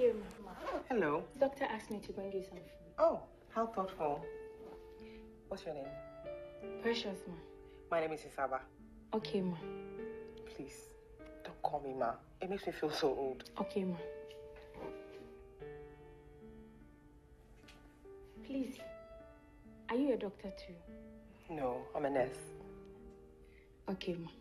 Here, Mama. Hello. The doctor asked me to bring you some food. Oh, how thoughtful. What's your name? Precious, Ma. My name is Isaba. Okay, Ma. Please, don't call me Ma. It makes me feel so old. Okay, Ma. Please, are you a doctor too? No, I'm a nurse. Okay, Ma.